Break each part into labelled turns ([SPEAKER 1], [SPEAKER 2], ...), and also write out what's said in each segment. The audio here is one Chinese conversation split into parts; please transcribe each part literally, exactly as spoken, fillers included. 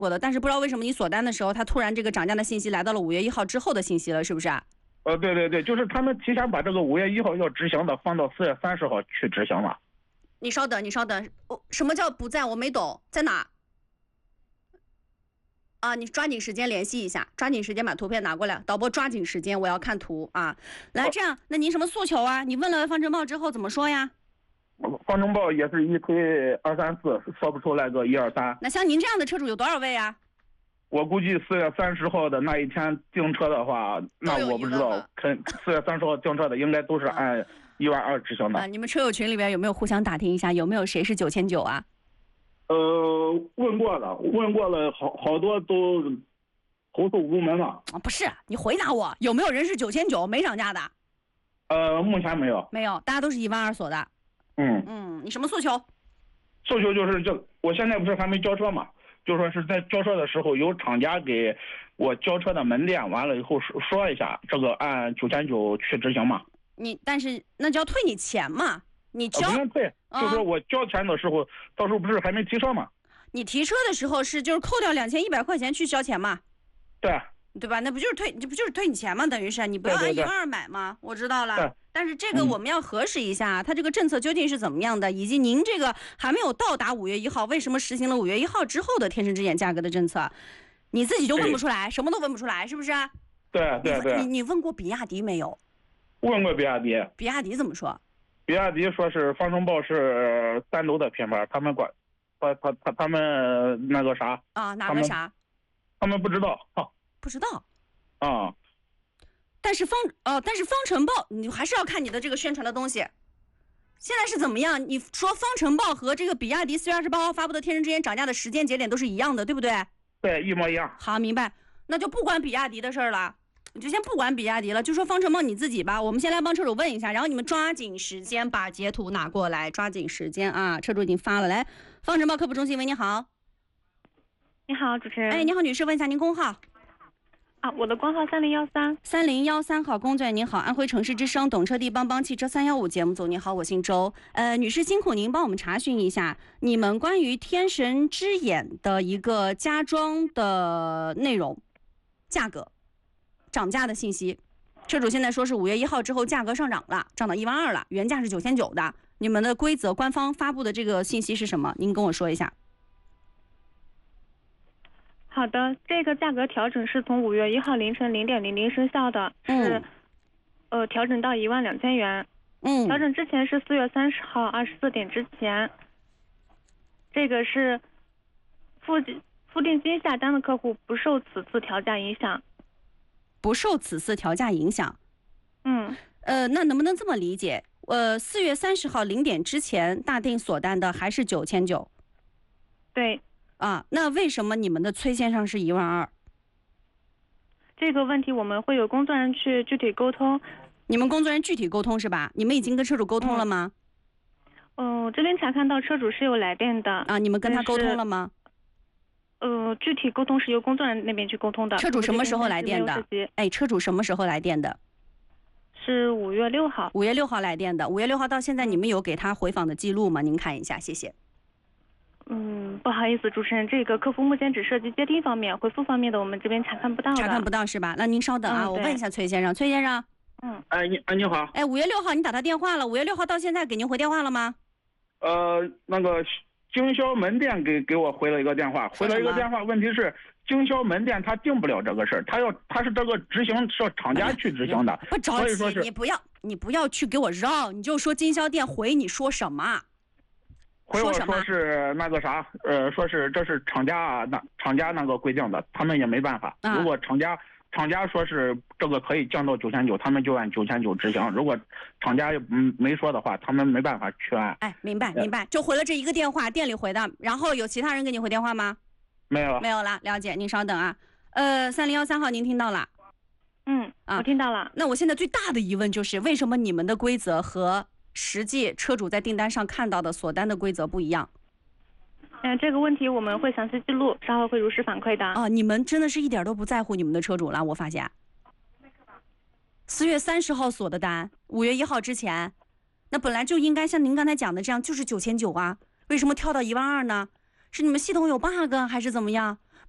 [SPEAKER 1] 过的，但是不知道为什么你锁单的时候，它突然这个涨价的信息来到了五月一号之后的信息了，是不是啊？
[SPEAKER 2] 呃，对对对，就是他们提前把这个五月一号要执行的放到四月三十号去执行了。
[SPEAKER 1] 你稍等，你稍等，哦，什么叫不在？我没懂，在哪？啊，你抓紧时间联系一下，抓紧时间把图片拿过来，导播抓紧时间，我要看图啊！来，这样，那您什么诉求啊？你问了方程豹之后怎么说呀？
[SPEAKER 2] 方程豹也是一推二三四，说不出来个一二三。
[SPEAKER 1] 那像您这样的车主有多少位啊？
[SPEAKER 2] 我估计四月三十号的那一天订车的话，那我不知道，肯四月三十号订车的应该都是按一万二执行的。
[SPEAKER 1] 啊，你们车友群里面有没有互相打听一下，有没有谁是九千九啊？
[SPEAKER 2] 呃，问过了，问过了，好好多都投诉无门了。
[SPEAKER 1] 啊，不是，你回答我，有没有人是九千九没涨价的？
[SPEAKER 2] 呃，目前没有。
[SPEAKER 1] 没有，大家都是一万二锁的。
[SPEAKER 2] 嗯
[SPEAKER 1] 嗯，你什么诉求？
[SPEAKER 2] 诉求就是这，我现在不是还没交车嘛，就说是在交车的时候，由厂家给我交车的门店，完了以后说说一下，这个按九千九去执行嘛。
[SPEAKER 1] 你但是那就要退你钱嘛。你交、
[SPEAKER 2] 呃、不用退，
[SPEAKER 1] 嗯、
[SPEAKER 2] 就是说我交钱的时候，到时候不是还没提车吗？
[SPEAKER 1] 你提车的时候是就是扣掉两千一百块钱去交钱嘛？
[SPEAKER 2] 对，
[SPEAKER 1] 对吧？那不就是退，这不就是退你钱吗？等于是你不要按一万二买吗？我知道了。但是这个我们要核实一下，嗯、它这个政策究竟是怎么样的，以及您这个还没有到达五月一号，为什么实行了五月一号之后的天生之眼价格的政策？你自己就问不出来，什么都问不出来，是不是？
[SPEAKER 2] 对对对。
[SPEAKER 1] 你你问过比亚迪没有？
[SPEAKER 2] 问过比亚迪。
[SPEAKER 1] 比亚迪怎么说？
[SPEAKER 2] 比亚迪说是方程豹是三轴的品牌，他们管，他他他他们那个啥
[SPEAKER 1] 啊，哪个啥？
[SPEAKER 2] 他们不知道，啊、
[SPEAKER 1] 不知道。
[SPEAKER 2] 啊。
[SPEAKER 1] 但是方呃，但是方程豹，你还是要看你的这个宣传的东西。现在是怎么样？你说方程豹和这个比亚迪四月二十八号发布的天生之眼涨价的时间节点都是一样的，对不对？
[SPEAKER 2] 对，一模一样。
[SPEAKER 1] 好，明白。那就不管比亚迪的事儿了。你就先不管比亚迪了，就说方程豹你自己吧。我们先来帮车主问一下，然后你们抓紧时间把截图拿过来，抓紧时间啊！车主已经发了，来，方程豹客服中心，喂，你好。
[SPEAKER 3] 你好，主持人。
[SPEAKER 1] 哎，你好，女士，问一下您工号。
[SPEAKER 3] 啊，我的工号三零幺三。
[SPEAKER 1] 三零幺三号，工作人员您好，安徽城市之声懂车帝帮帮汽车三幺五节目组，您好，我姓周。呃，女士辛苦您帮我们查询一下你们关于天神之眼的一个加装的内容、价格。涨价的信息，车主现在说是五月一号之后价格上涨了，涨到一万二了，原价是九千九的。你们的规则官方发布的这个信息是什么？您跟我说一下。
[SPEAKER 3] 好的，这个价格调整是从五月一号凌晨零点零零生效的，
[SPEAKER 1] 嗯、
[SPEAKER 3] 是呃调整到一万两千元。
[SPEAKER 1] 嗯，
[SPEAKER 3] 调整之前是四月三十号二十四点之前，这个是付付定金下单的客户不受此次调价影响。
[SPEAKER 1] 不受此次调价影响，
[SPEAKER 3] 嗯，
[SPEAKER 1] 呃，那能不能这么理解？呃，四月三十号零点之前大定锁单的还是九千九？
[SPEAKER 3] 对。
[SPEAKER 1] 啊，那为什么你们的催线上是一万二？
[SPEAKER 3] 这个问题我们会有工作人员去具体沟通。
[SPEAKER 1] 你们工作人员具体沟通是吧？你们已经跟车主沟通了吗？
[SPEAKER 3] 嗯，呃、这边查看到车主是有来电的。
[SPEAKER 1] 啊，你们跟他沟通了吗？
[SPEAKER 3] 呃，具体沟通是由工作人员那边去沟通的。
[SPEAKER 1] 车主什么时候来电的？哎，车主什么时候来电的？
[SPEAKER 3] 是五月六号。
[SPEAKER 1] 五月六号来电的。五月六号到现在，你们有给他回访的记录吗？您看一下，谢谢。
[SPEAKER 3] 嗯，不好意思，主持人，这个客服目前只涉及接听方面，回复方面的我们这边查看不到。
[SPEAKER 1] 查看不到是吧？那您稍等啊，
[SPEAKER 3] 嗯、
[SPEAKER 1] 我问一下崔先生，崔先生。
[SPEAKER 3] 嗯。
[SPEAKER 2] 哎，你哎你好。
[SPEAKER 1] 哎，五月六号你打他电话了，五月六号到现在给您回电话了吗？
[SPEAKER 2] 呃，那个。经销门店给给我回了一个电话，回了一个电话，问题是经销门店他定不了这个事儿，他要他是这个执行是要厂家去执行的，
[SPEAKER 1] 不着急，你不要你不要去给我绕，你就说经销店回你说什么？
[SPEAKER 2] 回我说是那个啥，呃，说是这是厂家那厂家那个规定的，他们也没办法。
[SPEAKER 1] 啊、
[SPEAKER 2] 如果厂家厂家说是这个可以降到九千九，他们就按九千九执行。如果厂家嗯没说的话，他们没办法去按。
[SPEAKER 1] 哎，明白明白，就回了这一个电话，店里回的。然后有其他人给你回电话吗？
[SPEAKER 2] 没有，
[SPEAKER 1] 没有了，了解。您稍等啊。呃，三零幺三号，您听到了？
[SPEAKER 3] 嗯，啊，我听到了。
[SPEAKER 1] 那我现在最大的疑问就是，为什么你们的规则和实际车主在订单上看到的锁单的规则不一样？
[SPEAKER 3] 嗯，这个问题我们会详细记录，稍后会如实反馈的。
[SPEAKER 1] 啊，你们真的是一点都不在乎你们的车主了，我发现。四月三十号锁的单，五月一号之前，那本来就应该像您刚才讲的这样，就是九千九啊，为什么跳到一万二呢？是你们系统有 bug 还是怎么样？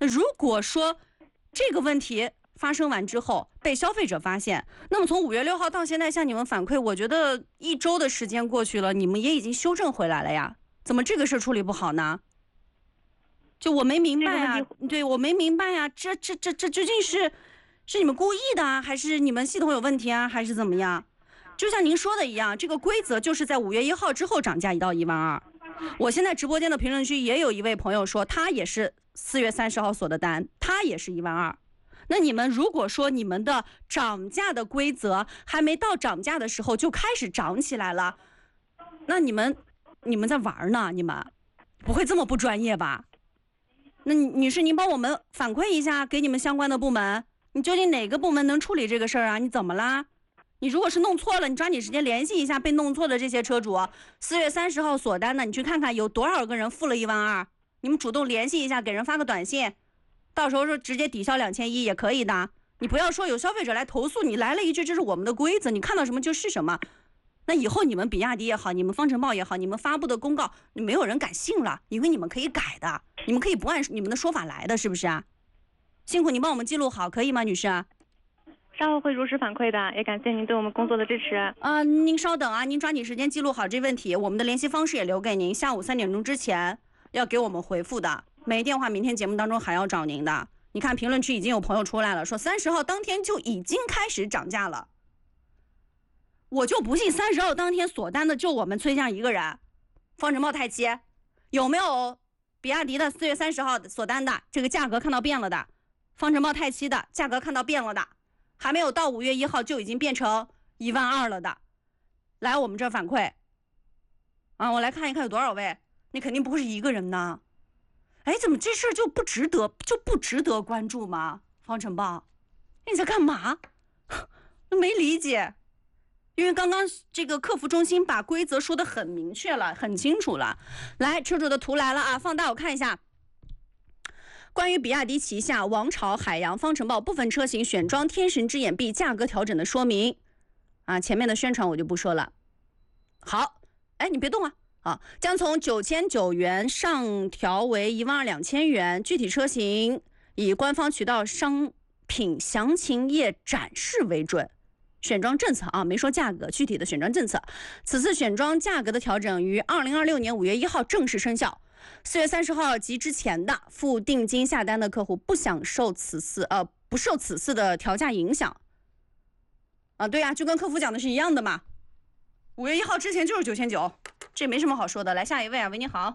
[SPEAKER 1] 那如果说这个问题发生完之后被消费者发现，那么从五月六号到现在向你们反馈，我觉得一周的时间过去了，你们也已经修正回来了呀，怎么这个事处理不好呢？就我没明白啊，对我没明白呀、啊，这这这这究竟是是你们故意的啊，还是你们系统有问题啊，还是怎么样？就像您说的一样，这个规则就是在五月一号之后涨价一到一万二。我现在直播间的评论区也有一位朋友说，他也是四月三十号锁的单，他也是一万二。那你们如果说你们的涨价的规则还没到涨价的时候就开始涨起来了，那你们你们在玩呢？你们不会这么不专业吧？那女士，您帮我们反馈一下，给你们相关的部门，你究竟哪个部门能处理这个事儿啊？你怎么啦？你如果是弄错了，你抓紧时间联系一下被弄错的这些车主。四月三十号锁单的，你去看看有多少个人付了一万二，你们主动联系一下，给人发个短信，到时候说直接抵消两千一也可以的。你不要说有消费者来投诉，你来了一句这是我们的规则，你看到什么就是什么。那以后你们比亚迪也好，你们方程豹也好，你们发布的公告，没有人敢信了，因为你们可以改的，你们可以不按你们的说法来的，是不是啊？辛苦你帮我们记录好，可以吗，女士？
[SPEAKER 3] 稍后会如实反馈的，也感谢您对我们工作的支持。
[SPEAKER 1] 啊、呃，您稍等啊，您抓紧时间记录好这问题，我们的联系方式也留给您，下午三点钟之前要给我们回复的，没电话明天节目当中还要找您的。你看评论区已经有朋友出来了，说三十号当天就已经开始涨价了。我就不信三十号当天锁单的就我们崔酱一个人。方程豹太七有没有比亚迪的四月三十号锁单的这个价格看到变了的？方程豹太七的价格看到变了的？还没有到五月一号就已经变成一万二了的？来我们这儿反馈啊，我来看一看有多少位。你肯定不是一个人呢。哎，怎么这事就不值得就不值得关注吗？方程豹，你在干嘛？没理解。因为刚刚这个客服中心把规则说得很明确了，很清楚了。来，车主的图来了啊，放大我看一下。关于比亚迪旗下王朝、海洋、方程豹部分车型选装天神之眼 B 价格调整的说明啊，前面的宣传我就不说了。好，哎，你别动啊啊，将从九千九元上调为一万二两千元，具体车型以官方渠道商品详情页展示为准。选装政策啊，没说价格，具体的选装政策。此次选装价格的调整于二零二六年五月一号正式生效。四月三十号及之前的付定金下单的客户不享受此次呃不受此次的调价影响。啊，对呀，就跟客服讲的是一样的嘛。五月一号之前就是九千九，这没什么好说的。来下一位啊，喂，你好。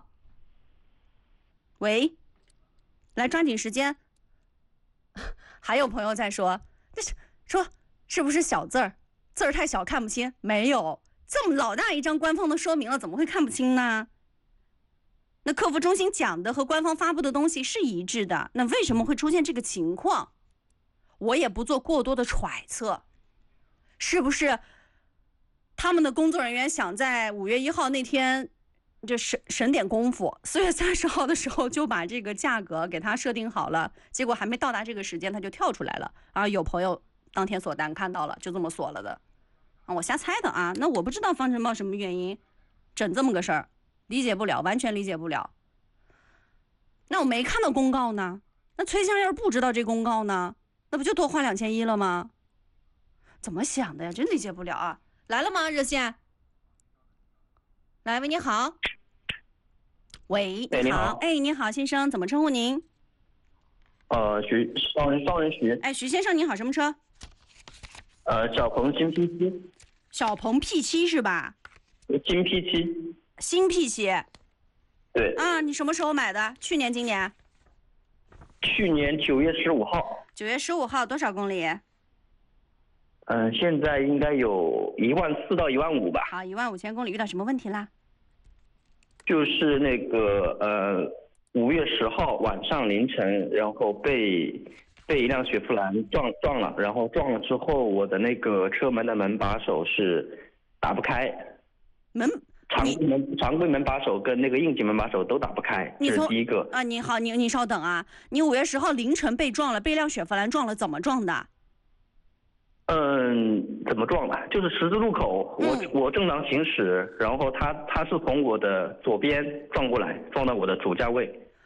[SPEAKER 1] 喂，来抓紧时间。还有朋友在说，这是说。是不是小字儿？字儿太小看不清？没有，这么老大一张官方的说明了，怎么会看不清呢？那客服中心讲的和官方发布的东西是一致的，那为什么会出现这个情况？我也不做过多的揣测，是不是他们的工作人员想在五月一号那天就省省点功夫，四月三十号的时候就把这个价格给他设定好了，结果还没到达这个时间他就跳出来了啊！有朋友当天锁单看到了，就这么锁了的，啊，我瞎猜的啊。那我不知道方程豹什么原因整这么个事儿，理解不了，完全理解不了。那我没看到公告呢，那崔香要是不知道这公告呢，那不就多花两千一了吗？怎么想的呀？真理解不了啊！来了吗？热线？来，喂，你好。喂，你好。哎，你好，先生，怎么称呼您？
[SPEAKER 4] 呃，徐双人双人徐。
[SPEAKER 1] 哎，徐先生您好，什么车？
[SPEAKER 4] 呃，小鹏新 P 七。
[SPEAKER 1] 小鹏 P 七是吧？
[SPEAKER 4] 新 P 七。
[SPEAKER 1] 新 P 七。
[SPEAKER 4] 对。
[SPEAKER 1] 啊，你什么时候买的？去年、今年？
[SPEAKER 4] 去年九月十五号。
[SPEAKER 1] 九月十五号，多少公里？
[SPEAKER 4] 嗯、呃，现在应该有一万四到一万五吧。
[SPEAKER 1] 好，一万五千公里，遇到什么问题啦？
[SPEAKER 4] 就是那个呃，五月十号晚上凌晨，然后被被一辆雪佛兰撞撞了，然后撞了之后，我的那个车门的门把手是打不开。
[SPEAKER 1] 门。
[SPEAKER 4] 常规门常规门把手跟那个应急门把手都打不开，这是第一个
[SPEAKER 1] 啊。你好，你你稍等啊，你五月十号凌晨被撞了，被一辆雪佛兰撞了，怎么撞的？
[SPEAKER 4] 嗯，怎么撞的？就是十字路口，我、嗯、我正常行驶，然后他他是从我的左边撞过来，撞到我的主驾位。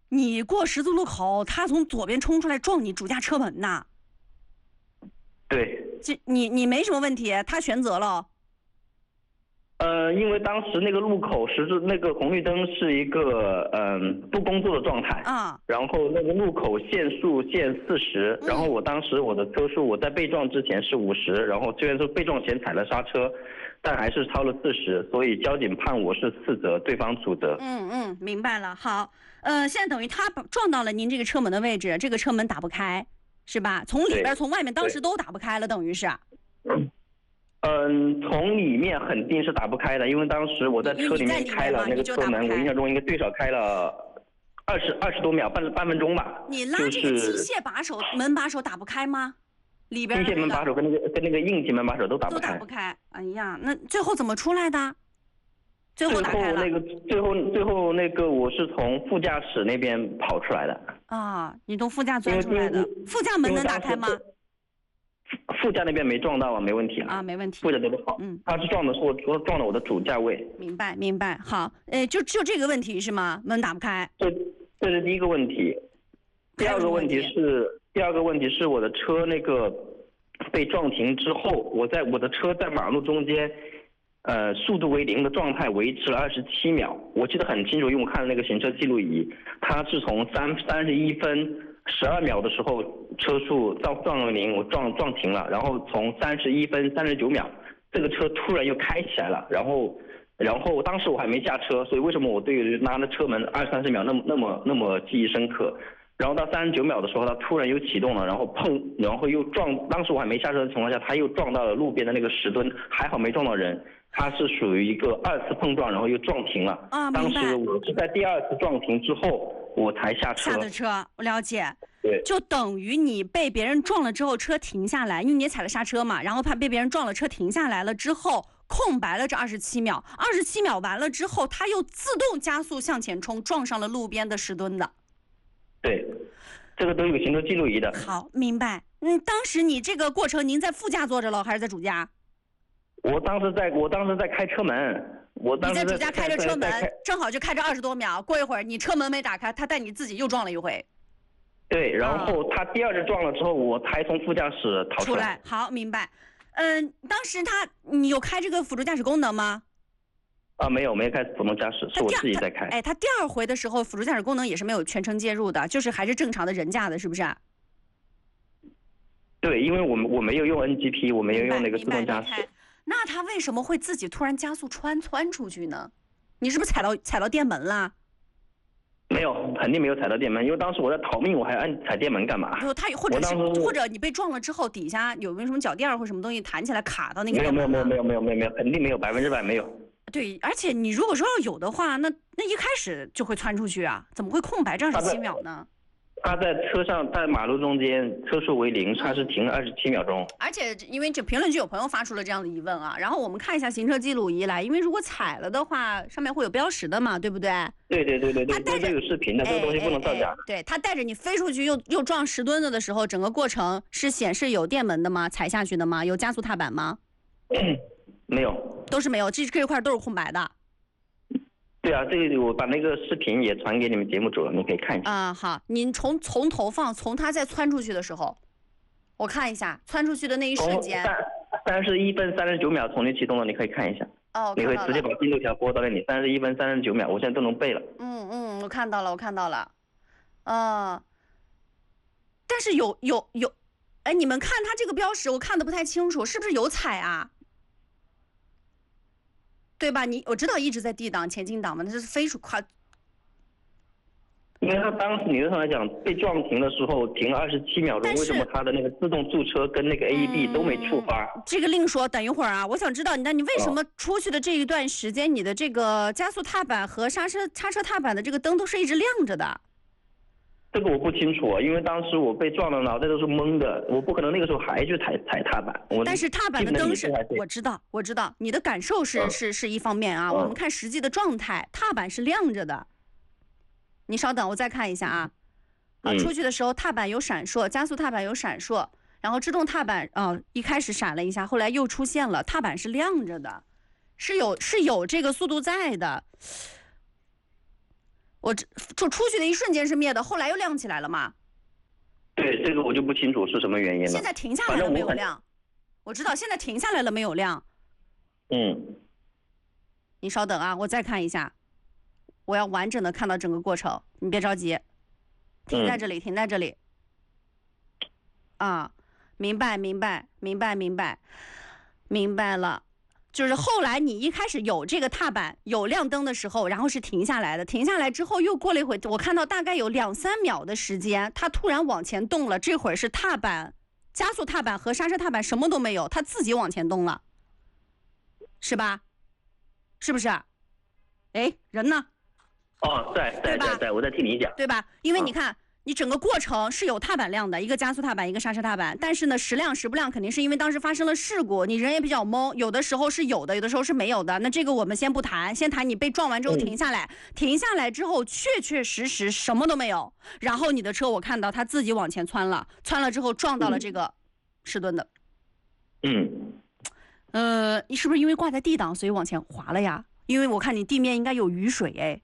[SPEAKER 1] 你过十字路口，他从左边冲出来撞你主驾车门呐？
[SPEAKER 4] 对。
[SPEAKER 1] 这你你没什么问题，他全责了。
[SPEAKER 4] 呃，因为当时那个路口十字那个红绿灯是一个嗯、呃、不工作的状态
[SPEAKER 1] 啊，
[SPEAKER 4] 然后那个路口限速限四十、嗯，然后我当时我的车速我在被撞之前是五十，然后虽然说被撞前踩了刹车，但还是超了四十，所以交警判我是次责，对方主责。
[SPEAKER 1] 嗯嗯，明白了。好，呃，现在等于他撞到了您这个车门的位置，这个车门打不开，是吧？从里边从外面当时都打不开了，等于是。
[SPEAKER 4] 嗯。嗯，从里面肯定是打不开的，因为当时我在车里面开了那个车门，我印象中应该最少开了二十二十多秒，半半分钟吧。
[SPEAKER 1] 你拉这个机械把手、门把手打不开吗？里边、那
[SPEAKER 4] 个、机械门把手跟那个跟那个硬件门把手都打不开。
[SPEAKER 1] 都打不开。哎呀，那最后怎么出来的？最后打开了。
[SPEAKER 4] 最后那个最后最后那个我是从副驾驶那边跑出来的。
[SPEAKER 1] 啊，你从副驾钻出来的。副驾门能打开吗？
[SPEAKER 4] 副驾那边没撞到啊，没问题啊，
[SPEAKER 1] 啊，没问题。
[SPEAKER 4] 副驾那边好，嗯，他是撞的是我，撞了我的主驾位。
[SPEAKER 1] 明白，明白。好，呃，就就这个问题是吗？门打不开。
[SPEAKER 4] 这这是第一个问题。第二个问题是，第二个问题是我的车那个被撞停之后，我在我的车在马路中间，呃，速度为零的状态维持了二十七秒，我记得很清楚，因为我看了那个行车记录仪，它是从三三十一分。十二秒的时候，车速撞撞了零，我撞撞停了，然后从三十一分三十九秒，这个车突然又开起来了，然后，然后当时我还没下车，所以为什么我对于拉的车门二三十秒那么那么那么记忆深刻？然后到三十九秒的时候，它突然又启动了，然后碰，然后又撞，当时我还没下车的情况下，它又撞到了路边的那个石墩，还好没撞到人。它是属于一个二次碰撞，然后又撞停了。
[SPEAKER 1] 啊，
[SPEAKER 4] 当时我是在第二次撞停之后，我才下车。
[SPEAKER 1] 下的车，我了解。
[SPEAKER 4] 对，
[SPEAKER 1] 就等于你被别人撞了之后，车停下来，因为你也踩了刹车嘛，然后怕被别人撞了，车停下来了之后，空白了这二十七秒，二十七秒完了之后，它又自动加速向前冲，撞上了路边的石墩的。
[SPEAKER 4] 对，这个都有行车记录仪的。
[SPEAKER 1] 好，明白。嗯，当时你这个过程，您在副驾坐着了，还是在主驾？
[SPEAKER 4] 我当时在，我当时在开车门，我当时
[SPEAKER 1] 你在主驾开着车门，正好就开着二十多秒。过一会儿你车门没打开，他带你自己又撞了一回。
[SPEAKER 4] 对，然后他第二次撞了之后，我才从副驾驶逃出来。
[SPEAKER 1] 出来，好，明白。嗯，当时他你有开这个辅助驾驶功能吗？
[SPEAKER 4] 啊，没有，没有开辅助驾驶，是我自己在开。
[SPEAKER 1] 哎，他第二回的时候，辅助驾驶功能也是没有全程介入的，就是还是正常的人驾的，是不是？
[SPEAKER 4] 对，因为我们我没有用 N G P， 我没有用那个自动驾驶。
[SPEAKER 1] 那他为什么会自己突然加速穿窜出去呢？你是不是踩到踩到电门了？
[SPEAKER 4] 没有，肯定没有踩到电门，因为当时我在逃命，我还按踩电门干嘛？
[SPEAKER 1] 他或者是或者你被撞了之后，底下有没有什么脚垫或什么东西弹起来卡到那个电门？
[SPEAKER 4] 没有没有没有没有没有没有，肯定没有，百分之百没有。
[SPEAKER 1] 对，而且你如果说要有的话，那那一开始就会窜出去啊，怎么会空白这二十七秒呢？
[SPEAKER 4] 他在车上，在马路中间，车速为零，他是停了二十七秒钟。
[SPEAKER 1] 而且，因为这评论区有朋友发出了这样的疑问啊，然后我们看一下行车记录仪来，因为如果踩了的话，上面会有标识的嘛，对不对？
[SPEAKER 4] 对对对对对，
[SPEAKER 1] 他带着
[SPEAKER 4] 有视频的，这个东西不能造假。
[SPEAKER 1] 哎哎哎对，他带着你飞出去又又撞石墩子的时候，整个过程是显示有电门的吗？踩下去的吗？有加速踏板吗？
[SPEAKER 4] 没有，
[SPEAKER 1] 都是没有，这这一块都是空白的。
[SPEAKER 4] 对啊，这个我把那个视频也传给你们节目组了，你可以看一下。
[SPEAKER 1] 啊，好，您从从头放，从他在窜出去的时候，我看一下窜出去的那一瞬间。
[SPEAKER 4] 三三十一分三十九秒重新启动了，你可以看一下。
[SPEAKER 1] 哦，
[SPEAKER 4] 你可以直接把进度条拨到那里，三十一分三十九秒，我现在都能背了。
[SPEAKER 1] 嗯嗯，我看到了，我看到了。啊，但是有有有，哎，你们看他这个标识，我看的不太清楚，是不是有踩啊？对吧？你我知道一直在 D 档前进档嘛，那是飞出快。
[SPEAKER 4] 因为他当时理论上来讲被撞停的时候停了二十七秒钟，为什么他的那个自动驻车跟那个 A E D 都没触发？
[SPEAKER 1] 嗯、这个另说，等一会儿啊，我想知道，那你为什么出去的这一段时间，你的这个加速踏板和刹车刹车踏板的这个灯都是一直亮着的？
[SPEAKER 4] 这个我不清楚，因为当时我被撞的脑袋都是懵的，我不可能那个时候还去踩踩踏板。我
[SPEAKER 1] 但是踏板的灯是，我知道，我知道，你的感受是、嗯、是是一方面啊、嗯，我们看实际的状态，踏板是亮着的。你稍等，我再看一下啊。啊，出去的时候踏板有闪烁，加速踏板有闪烁，然后制动踏板啊、呃、一开始闪了一下，后来又出现了，踏板是亮着的，是有是有这个速度在的。 我这就出去的一瞬间是灭的，后来又亮起来了嘛？
[SPEAKER 4] 对，这个我就不清楚是什么原因了。
[SPEAKER 1] 现在停下来了没有亮？我知道现在停下来了没有亮？
[SPEAKER 4] 嗯，
[SPEAKER 1] 你稍等啊，我再看一下，我要完整的看到整个过程，你别着急，停在这里，嗯、停在这里。啊，明白，明白，明白，明白，明白了。就是后来你一开始有这个踏板有亮灯的时候，然后是停下来的，停下来之后又过了一会，我看到大概有两三秒的时间，它突然往前动了。这会儿是踏板、加速踏板和刹车踏板什么都没有，它自己往前动了，是吧？是不是？哎，人呢？
[SPEAKER 4] 哦，在在在在，我在听你讲，
[SPEAKER 1] 对吧？因为你看。嗯你整个过程是有踏板亮的，一个加速踏板，一个刹车踏板，但是呢，时亮时不亮，肯定是因为当时发生了事故，你人也比较懵，有的时候是有的，有的时候是没有的。那这个我们先不谈，先谈你被撞完之后停下来，嗯、停下来之后确确实实什么都没有，然后你的车我看到它自己往前窜了，窜了之后撞到了这个石墩的。
[SPEAKER 4] 嗯，
[SPEAKER 1] 呃，你是不是因为挂在 D 档所以往前滑了呀？因为我看你地面应该有雨水哎。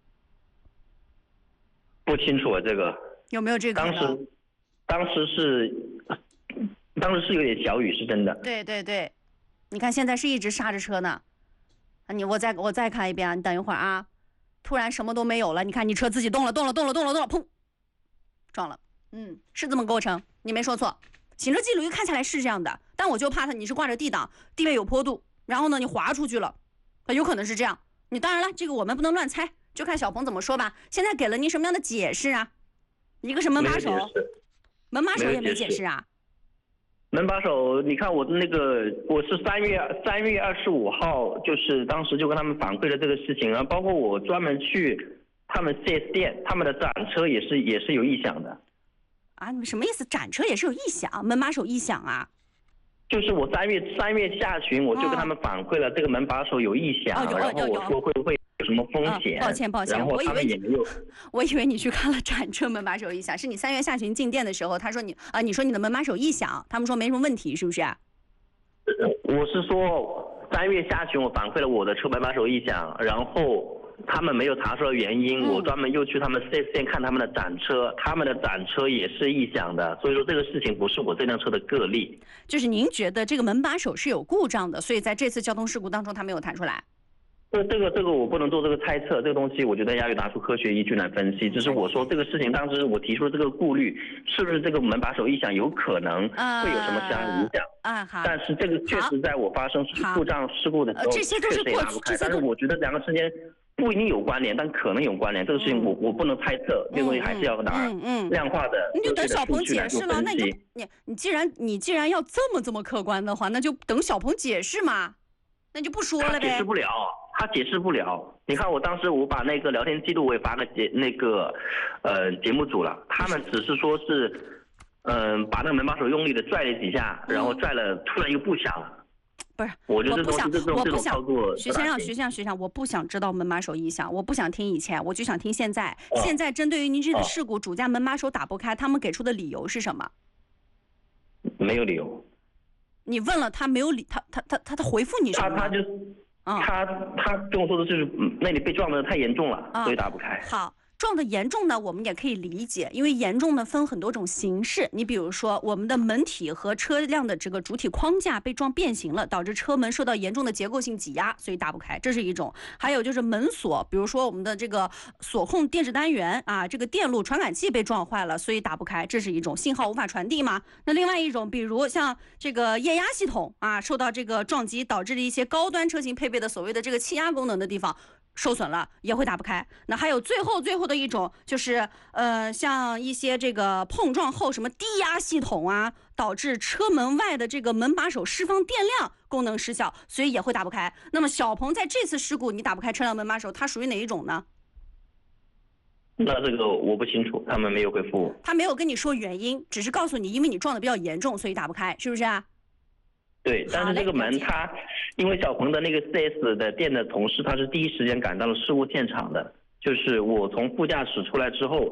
[SPEAKER 4] 不清楚啊，这个
[SPEAKER 1] 有没有这个？
[SPEAKER 4] 当时，当时是，当时是有点小雨，是真的。
[SPEAKER 1] 对对对，你看现在是一直刹着车呢。你我再我再看一遍啊，你等一会儿啊。突然什么都没有了，你看你车自己动了，动了，动了，动了，动了，砰，撞了。嗯，是这么个过程，你没说错。行车记录仪看下来是这样的，但我就怕它你是挂着 D 档，地面有坡度，然后呢你滑出去了，有可能是这样。你当然了，这个我们不能乱猜。就看小鹏怎么说吧。现在给了您什么样的解释啊？一个是门把手，门把手也没解释啊。
[SPEAKER 4] 门把手，你看我的那个，我是三月三月二十五号，就是当时就跟他们反馈了这个事情，然后包括我专门去他们 四 S 店，他们的展车也是也是有异响的。
[SPEAKER 1] 啊，你们什么意思？展车也是有异响，门把手异响啊？
[SPEAKER 4] 就是我三月三月下旬我就跟他们反馈了这个门把手有异响，
[SPEAKER 1] 哦、
[SPEAKER 4] 然后我说会不会有什么风险？
[SPEAKER 1] 嗯、抱歉抱歉，我以为你我以为你去看了展车门把手异响，是你三月下旬进店的时候，他说你啊，你说你的门把手异响，他们说没什么问题，是不是？
[SPEAKER 4] 我是说三月下旬我反馈了我的车门把手异响，然后他们没有查出来原因，嗯、我专门又去他们 四 S 店看他们的展车，他们的展车也是异响的，所以说这个事情不是我这辆车的个例。
[SPEAKER 1] 就是您觉得这个门把手是有故障的，所以在这次交通事故当中他没有弹出来。
[SPEAKER 4] 这这个这个我不能做这个猜测，这个东西我觉得要拿出科学依据来分析。只是我说这个事情当时我提出了这个顾虑，是不是这个门把手异响有可能会有什么其他影响？
[SPEAKER 1] 啊，好。
[SPEAKER 4] 但是这个确实在我发生故障事故的时候，
[SPEAKER 1] 这些都是过去，
[SPEAKER 4] 但是我觉得两个之间不一定有关联，但可能有关联。这个事情我我不能猜测，这个东西还是要拿量化的。
[SPEAKER 1] 你就等小鹏解释了，那你你你既然你既然要这么这么客观的话，那就等小鹏解释嘛，那就不说了呗。
[SPEAKER 4] 他解释不了。他解释不了，你看我当时我把那个聊天记录我也发给节那个，呃节目组了，他们只是说是，嗯、呃，把那个门把手用力的拽了几下，然后拽了突然又不响了。
[SPEAKER 1] 不是，
[SPEAKER 4] 我觉得这种这种
[SPEAKER 1] 这
[SPEAKER 4] 种操作，
[SPEAKER 1] 徐先生，徐先生，徐先生，我不想知道门把手异响，我不想听以前，我就想听现在。哦、现在针对于您这次事故，主驾门把手打不开，他们给出的理由是什么？
[SPEAKER 4] 没有理由。
[SPEAKER 1] 你问了他没有理，他他他他他回复你什么？
[SPEAKER 4] 他他就。他他跟我说的就是那里被撞的太严重了，
[SPEAKER 1] 嗯、
[SPEAKER 4] 所以打不开。
[SPEAKER 1] 好。撞得严重呢，我们也可以理解，因为严重呢分很多种形式。你比如说，我们的门体和车辆的这个主体框架被撞变形了，导致车门受到严重的结构性挤压，所以打不开，这是一种。还有就是门锁，比如说我们的这个锁控电子单元啊，这个电路传感器被撞坏了，所以打不开，这是一种，信号无法传递嘛。那另外一种，比如像这个液压系统啊，受到这个撞击导致的一些高端车型配备的所谓的这个气压功能的地方受损了，也会打不开。那还有最后最后的一种，就是呃，像一些这个碰撞后什么低压系统啊，导致车门外的这个门把手释放电量功能失效，所以也会打不开。那么小鹏在这次事故你打不开车辆门把手，它属于哪一种呢？
[SPEAKER 4] 那这个我不清楚，他们没有回复我。
[SPEAKER 1] 他没有跟你说原因，只是告诉你因为你撞得比较严重，所以打不开，是不是啊？
[SPEAKER 4] 对，但是这个门它，因为小鹏的那个 四 S 的店的同事，他是第一时间赶到了事故现场的。就是我从副驾驶出来之后，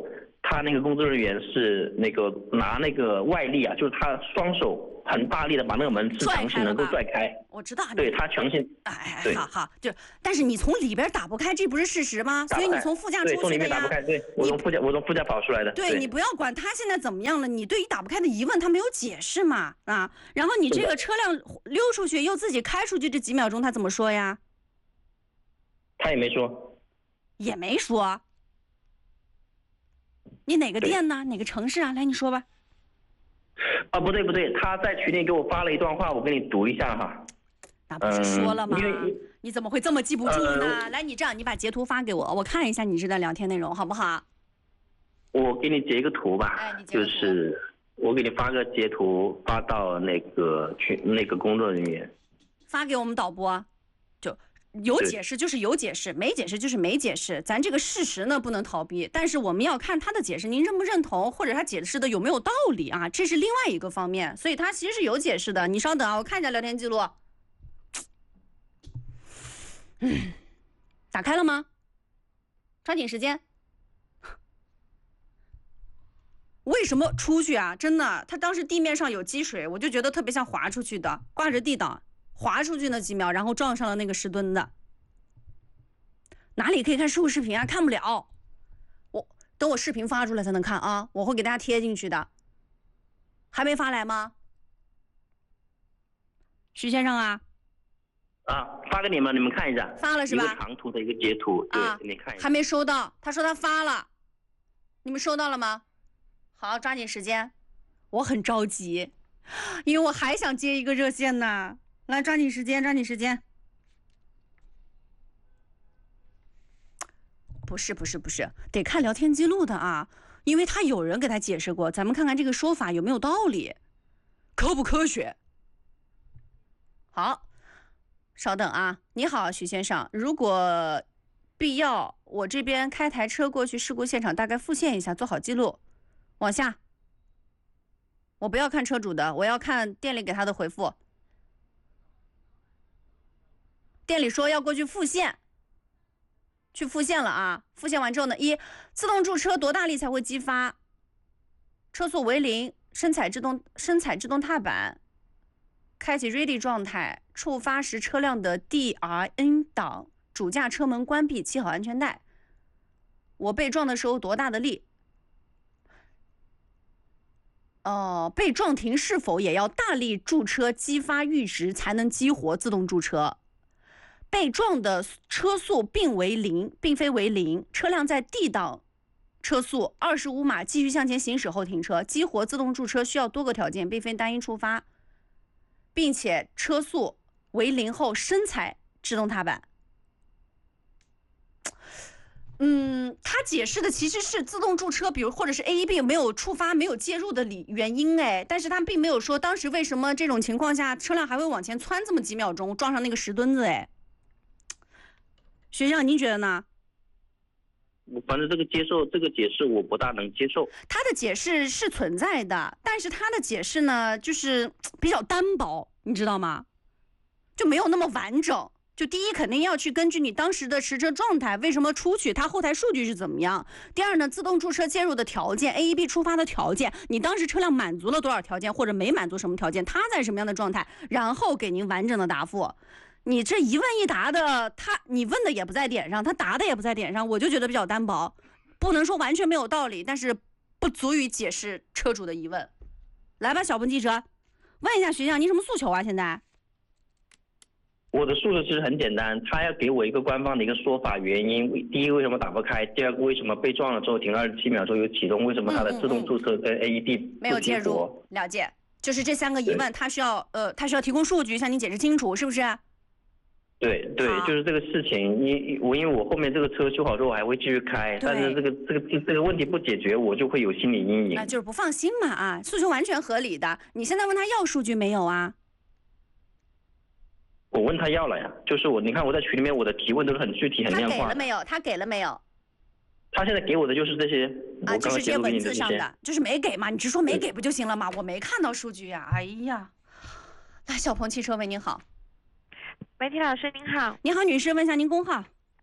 [SPEAKER 4] 他那个工作人员是那个拿那个外力啊，就是他双手很大力的把那个门是强行能够拽开。
[SPEAKER 1] 我知道。
[SPEAKER 4] 对他强行。
[SPEAKER 1] 哎哎，好好，就但是你从里边打不开，这不是事实吗？所以你从副驾出去的呀。
[SPEAKER 4] 对，从里面打不开，对，我从副驾我从副驾跑出来的。
[SPEAKER 1] 对, 对你不要管他现在怎么样了，你对于打不开的疑问他没有解释嘛啊？然后你这个车辆溜出去又自己开出去这几秒钟他怎么说呀？
[SPEAKER 4] 他也没说。
[SPEAKER 1] 也没说。你哪个店呢？哪个城市啊？来，你说吧。
[SPEAKER 4] 啊，不对不对，他在群里给我发了一段话，我给你读一下哈。
[SPEAKER 1] 那不是说了吗？
[SPEAKER 4] 嗯、
[SPEAKER 1] 你怎么会这么记不住呢？呃、来，你这样，你把截图发给我，我看一下你这段聊天内容，好不好？
[SPEAKER 4] 我给你截一个图吧，
[SPEAKER 1] 哎、
[SPEAKER 4] 就是我给你发个截图，发到那个群那个工作人员，
[SPEAKER 1] 发给我们导播，就。有解释就是有解释，没解释就是没解释。咱这个事实呢不能逃避，但是我们要看他的解释，您认不认同，或者他解释的有没有道理啊？这是另外一个方面。所以他其实是有解释的。你稍等啊，我看一下聊天记录。嗯，打开了吗？抓紧时间。为什么出去啊？真的，他当时地面上有积水，我就觉得特别像滑出去的，挂着地档。滑出去那几秒，然后撞上了那个石墩子。哪里可以看事故视频啊？看不了。我等我视频发出来才能看啊，我会给大家贴进去的。还没发来吗？徐先生啊。
[SPEAKER 4] 啊，发给你们，你们看一下。
[SPEAKER 1] 发了是吧？
[SPEAKER 4] 一个长图的一个截图，对，
[SPEAKER 1] 啊、
[SPEAKER 4] 你看一下。
[SPEAKER 1] 还没收到，他说他发了，你们收到了吗？好，抓紧时间，我很着急，因为我还想接一个热线呢。来，抓紧时间，抓紧时间。不是，不是，不是，得看聊天记录的啊，因为他有人给他解释过，咱们看看这个说法有没有道理，科不科学。好，稍等啊。你好，徐先生，如果必要，我这边开台车过去事故现场，大概复现一下，做好记录。往下，我不要看车主的，我要看店里给他的回复。店里说要过去复现，去复现了啊！复现完之后呢，一自动驻车多大力才会激发？车速为零，深踩制动深踩制动踏板，开启 ready 状态，触发时车辆的 D R N 档，主驾车门关闭，系好安全带。我被撞的时候多大的力？哦，被撞停是否也要大力驻车激发阈值才能激活自动驻车？被撞的车速并为零，并非为零，车辆在 D 档车速二十五码继续向前行驶后停车，激活自动驻车需要多个条件，并非单一触发，并且车速为零后深踩制动踏板。嗯，他解释的其实是自动驻车，比如或者是 A E B 没有触发、没有介入的理原因，哎，但是他并没有说当时为什么这种情况下车辆还会往前窜这么几秒钟，撞上那个石墩子，哎。学长，您觉得呢？
[SPEAKER 4] 反正这个接受这个解释我不大能接受。
[SPEAKER 1] 他的解释是存在的，但是他的解释呢，就是比较单薄，你知道吗？就没有那么完整。就第一，肯定要去根据你当时的实车状态，为什么出去，它后台数据是怎么样。第二呢，自动驻车介入的条件 ，A E B 触发的条件，你当时车辆满足了多少条件，或者没满足什么条件，它在什么样的状态，然后给您完整的答复。你这一问一答的，他你问的也不在点上，他答的也不在点上，我就觉得比较单薄，不能说完全没有道理，但是不足以解释车主的疑问。来吧，小鹏记者，问一下学长，您什么诉求啊？现在？
[SPEAKER 4] 我的诉求其实很简单，他要给我一个官方的一个说法原因。第一个为什么打不开？第二个为什么被撞了之后停二十七秒钟有启动？为什么它的自动驻车跟 A E B
[SPEAKER 1] 没有介入？了解，就是这三个疑问，他需要呃，他需要提供数据向您解释清楚，是不是？
[SPEAKER 4] 对对，就是这个事情，因我因为我后面这个车修好之后我还会继续开，但是这个这个这个问题不解决，我就会有心理阴影。
[SPEAKER 1] 那就是不放心嘛啊，诉求完全合理的。你现在问他要数据没有啊？
[SPEAKER 4] 我问他要了呀，就是我你看我在群里面我的提问都是很具体很量化。
[SPEAKER 1] 他给了没有？他给了没有？
[SPEAKER 4] 他现在给我的就是这些
[SPEAKER 1] 啊，就是这些文字上
[SPEAKER 4] 的，
[SPEAKER 1] 就是没给嘛，你直说没给不就行了吗？我没看到数据呀，哎呀。来，小鹏汽车，喂，您好。
[SPEAKER 5] 喂，田老师您好。
[SPEAKER 1] 您好，女士，问一下您工号。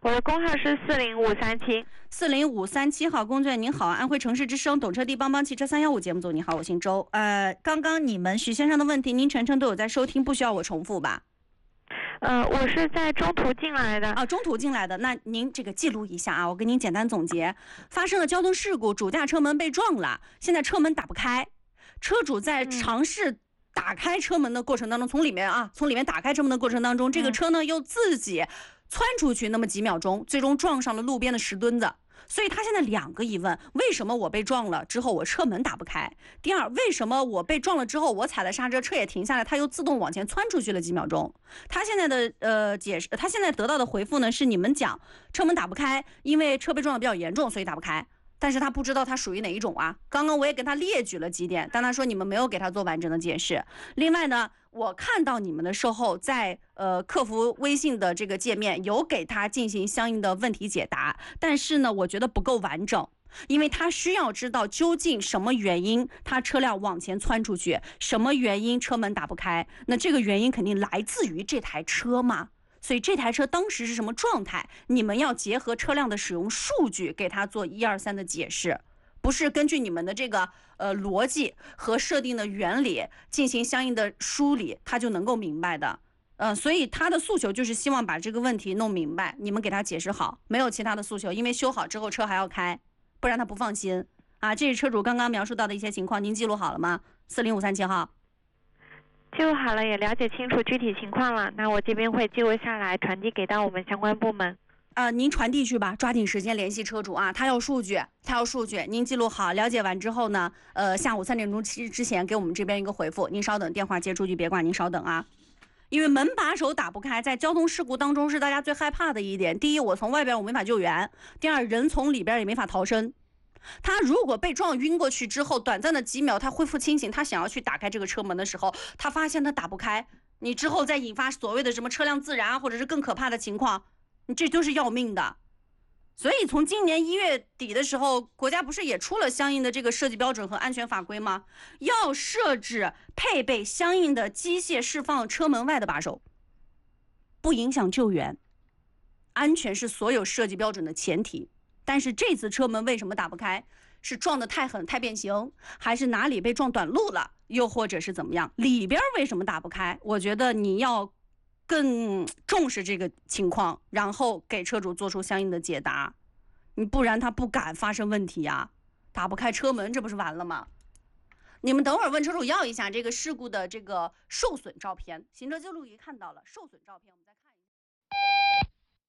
[SPEAKER 3] 我的工号是四零五三七。
[SPEAKER 1] 四零五三七号工作人员您好，安徽城市之声懂车帝帮帮汽车三幺五节目组你好，我姓周。呃，刚刚你们许先生的问题，您全程都有在收听，不需要我重复吧？
[SPEAKER 3] 呃，我是在中途进来的。
[SPEAKER 1] 啊，中途进来的，那您这个记录一下啊，我给您简单总结：发生了交通事故，主驾车门被撞了，现在车门打不开，车主在尝试打开车门的过程当中，从里面啊，从里面打开车门的过程当中，这个车呢又自己窜出去那么几秒钟，最终撞上了路边的石墩子。所以他现在两个疑问：为什么我被撞了之后我车门打不开？第二，为什么我被撞了之后我踩了刹车，车也停下来，他又自动往前窜出去了几秒钟？他现在的呃解释，他现在得到的回复呢是你们讲车门打不开，因为车被撞得比较严重，所以打不开。但是他不知道他属于哪一种啊。刚刚我也跟他列举了几点，但他说你们没有给他做完整的解释。另外呢，我看到你们的售后在呃客服微信的这个界面有给他进行相应的问题解答，但是呢，我觉得不够完整，因为他需要知道究竟什么原因他车辆往前窜出去，什么原因车门打不开，那这个原因肯定来自于这台车嘛。所以这台车当时是什么状态？你们要结合车辆的使用数据给他做一二三的解释，不是根据你们的这个呃逻辑和设定的原理进行相应的梳理，他就能够明白的。嗯、呃，所以他的诉求就是希望把这个问题弄明白，你们给他解释好，没有其他的诉求，因为修好之后车还要开，不然他不放心啊。这是车主刚刚描述到的一些情况，您记录好了吗？四零五三七号。
[SPEAKER 3] 记录好了，也了解清楚具体情况了。那我这边会记录下来，传递给到我们相关部门。
[SPEAKER 1] 啊、呃，您传递去吧，抓紧时间联系车主啊，他要数据，他要数据，您记录好，了解完之后呢，呃，下午三点钟之之前给我们这边一个回复。您稍等，电话接出去别挂，您稍等啊。因为门把手打不开，在交通事故当中是大家最害怕的一点。第一，我从外边我没法救援；第二，人从里边也没法逃生。他如果被撞晕过去之后，短暂的几秒他恢复清醒，他想要去打开这个车门的时候，他发现他打不开，你之后再引发所谓的什么车辆自燃或者是更可怕的情况，你这都是要命的。所以从今年一月底的时候，国家不是也出了相应的这个设计标准和安全法规吗？要设置配备相应的机械释放车门外的把手，不影响救援，安全是所有设计标准的前提。但是这次车门为什么打不开？是撞得太狠太变形，还是哪里被撞短路了，又或者是怎么样？里边为什么打不开？我觉得你要更重视这个情况，然后给车主做出相应的解答，你不然他不敢发生问题呀、啊。打不开车门，这不是完了吗？你们等会儿问车主要一下这个事故的这个受损照片，行车记录仪看到了受损照片，我们再看一下。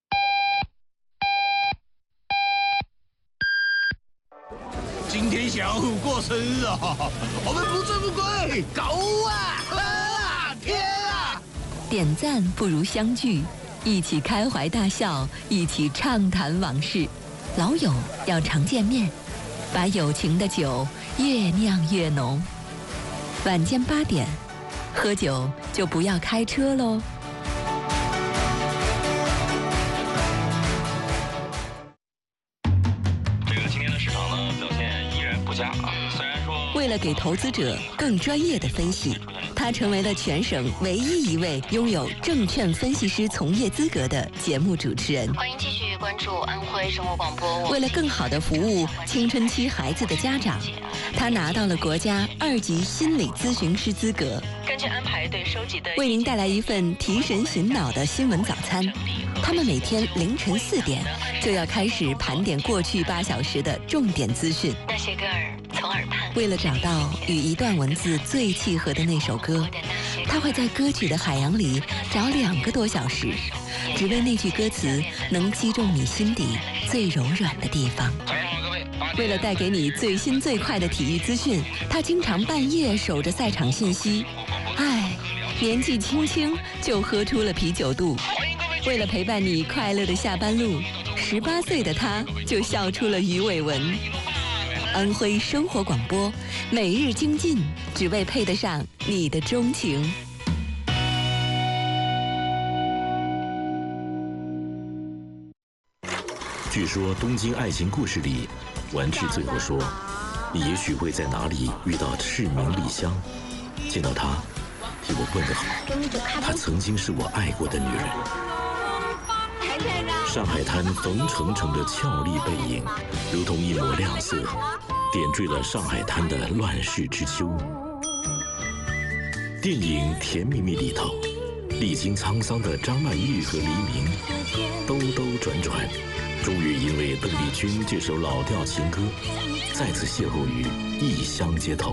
[SPEAKER 5] 今天小虎过生日哦，我们不醉不归，狗啊！啊！天啊！
[SPEAKER 6] 点赞不如相聚，一起开怀大笑，一起畅谈往事。老友要常见面，把友情的酒越酿越浓。晚间八点，喝酒就不要开车喽。为了给投资者更专业的分析，他成为了全省唯一一位拥有证券分析师从业资格的节目主持人。
[SPEAKER 7] 欢迎继续关注安徽生活广播。
[SPEAKER 6] 为了更好地服务青春期孩子的家长，他拿到了国家二级心理咨询师资格。
[SPEAKER 7] 根据安排对收集的，
[SPEAKER 6] 为您带来一份提神醒脑的新闻早餐。他们每天凌晨四点就要开始盘点过去八小时的重点资讯。
[SPEAKER 7] 那些歌儿从耳畔。
[SPEAKER 6] 为了找到与一段文字最契合的那首歌，他会在歌曲的海洋里找两个多小时，只为那句歌词能击中你心底最柔软的地方。为了带给你最新最快的体育资讯，他经常半夜守着赛场信息。唉，年纪轻轻就喝出了啤酒肚。为了陪伴你快乐的下班路，十八岁的他就笑出了鱼尾纹。安徽生活广播，每日精进，只为配得上你的钟情。
[SPEAKER 8] 据说《东京爱情故事》里，完治最后说：“你也许会在哪里遇到赤名丽香，见到她，替我问个好。她曾经是我爱过的女人。” 上海滩冯程程的俏丽背影，如同一抹亮色，点缀了上海滩的乱世之秋。电影《甜蜜蜜》里头，历经沧桑的张曼玉和黎明，兜兜转转，终于因为邓丽君这首老调情歌，再次邂逅于异乡街头。